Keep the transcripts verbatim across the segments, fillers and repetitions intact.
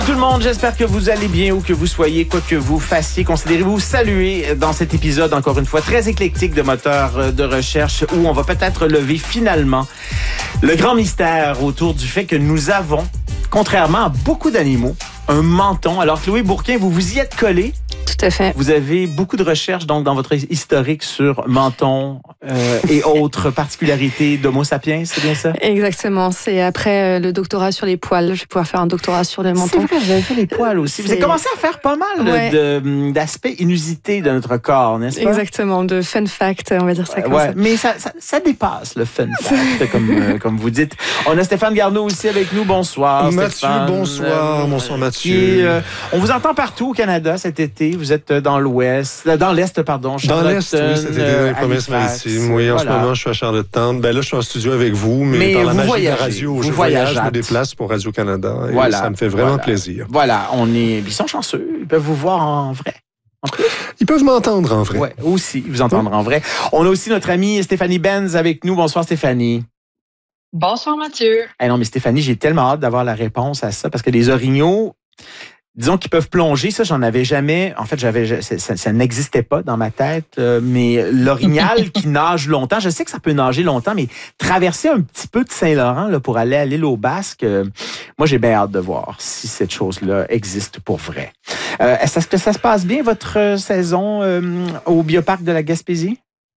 Tout le monde, j'espère que vous allez bien où que vous soyez, quoi que vous fassiez. Considérez-vous saluer dans cet épisode, encore une fois, très éclectique de Moteur de recherche où on va peut-être lever finalement le grand mystère autour du fait que nous avons, contrairement à beaucoup d'animaux, un menton. Alors, Chloé Bourquin, vous vous y êtes collé. Tout à fait. Vous avez beaucoup de recherches donc dans votre historique sur menton euh, et autres particularités d'Homo sapiens, c'est bien ça? Exactement. C'est après euh, le doctorat sur les poils. Je vais pouvoir faire un doctorat sur le menton. C'est vrai, vous avez fait les poils aussi. Vous avez commencé à faire pas mal Ouais. de, d'aspects inusités de notre corps, n'est-ce pas? Exactement, de fun fact, on va dire ça comme ouais, ça. mais ça, ça, ça dépasse le fun fact, comme, euh, comme vous dites. On a Stéphane Garneau aussi avec nous. Bonsoir, Mathieu, Stéphane. bonsoir. Euh, bonsoir, Mathieu. Qui, euh, on vous entend partout au Canada cet été. Vous êtes dans l'Ouest, dans l'Est, pardon. Dans l'Est, oui, cet été dans les provinces maritimes. Oui, en voilà. ce moment, je suis à Charlottetown. Ben là, je suis en studio avec vous, mais, Mais par la vous magie voyagez, de la radio, vous je voyage, je me voyageâtes. déplace pour Radio-Canada. Et Voilà. ça me fait vraiment Voilà. plaisir. Voilà, on est, ils sont chanceux. Ils peuvent vous voir en vrai. En plus. Ils peuvent m'entendre en vrai. Ouais, aussi, vous entendre en vrai. On a aussi notre amie Stéphanie Benz avec nous. Bonsoir, Stéphanie. Bonsoir Mathieu. Eh non, mais Stéphanie, j'ai tellement hâte d'avoir la réponse à ça parce que les orignaux, disons qu'ils peuvent plonger. Ça, j'en avais jamais. En fait, j'avais, ça, ça, ça n'existait pas dans ma tête. Euh, mais l'orignal qui nage longtemps, je sais que ça peut nager longtemps, mais traverser un petit peu de Saint-Laurent là, pour aller à l'île aux Basques, euh, moi, j'ai bien hâte de voir si cette chose-là existe pour vrai. Euh, est-ce que ça se passe bien, votre euh, saison euh, au Bioparc de la Gaspésie?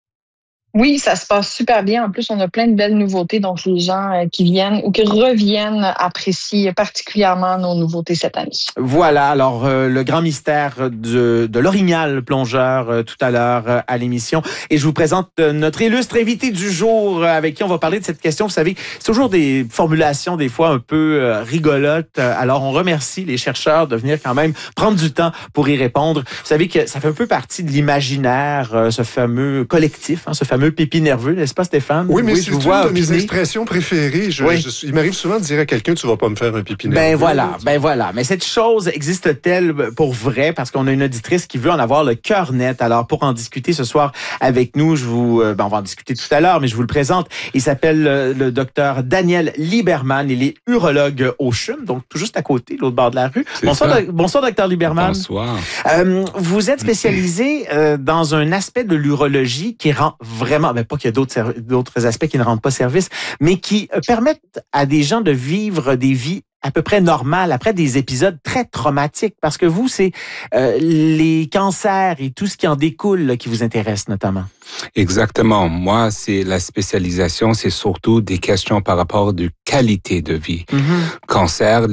Oui, ça se passe super bien. En plus, on a plein de belles nouveautés. Donc, les gens euh, qui viennent ou qui reviennent apprécient particulièrement nos nouveautés cette année. Voilà, alors euh, le grand mystère de, de l'orignal plongeur euh, tout à l'heure euh, à l'émission. Et je vous présente euh, notre illustre invité du jour euh, avec qui on va parler de cette question. Vous savez, c'est toujours des formulations des fois un peu euh, rigolotes. Alors, on remercie les chercheurs de venir quand même prendre du temps pour y répondre. Vous savez que ça fait un peu partie de l'imaginaire, euh, ce fameux collectif, hein, ce fameux pipi nerveux, n'est-ce pas, Stéphane? Oui, mais oui, c'est je vous une vois de mes opiner. expressions préférées. Je, Oui. je- il m'arrive souvent de dire à quelqu'un, tu vas pas me faire un pipi nerveux. Ben voilà, ben voilà. Mais cette chose existe-t-elle pour vrai? Parce qu'on a une auditrice qui veut en avoir le cœur net. Alors, pour en discuter ce soir avec nous, je vous, euh, ben on va en discuter tout à l'heure, mais je vous le présente. Il s'appelle euh, le docteur Daniel Lieberman. Il est urologue au C H U M, donc tout juste à côté, l'autre bord de la rue. C'est Bonsoir, ça. doc- bonsoir, docteur Lieberman. Bonsoir. Euh, vous êtes spécialisé euh, dans un aspect de l'urologie qui rend vraiment, ben pas qu'il y a d'autres serv- d'autres aspects qui ne rendent pas service, mais qui euh, permettent à des gens de vivre des vies à peu près normales après des épisodes très traumatiques. Parce que vous, c'est euh, les cancers et tout ce qui en découle là, qui vous intéresse notamment. Exactement. Moi, c'est la spécialisation, c'est surtout des questions par rapport de qualité de vie. Mm-hmm. Cancer,